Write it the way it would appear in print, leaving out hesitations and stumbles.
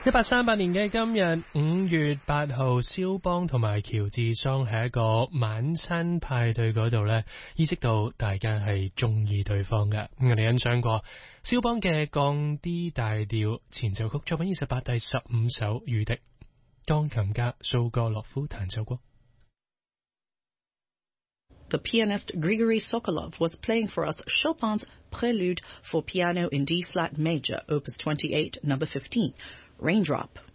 1838年嘅今日5月8號，肖邦同埋喬治桑喺一個晚餐派對嗰度呢，意識到大家係中意對方嘅。我哋欣賞過肖邦嘅降 D 大調前奏曲作品28第15首雨滴，鋼琴家蘇格洛夫彈奏過。 The pianist Grigory Sokolov was playing for us Chopin's Prelude for Piano in D-flat major, Opus 28, number 15, Raindrop.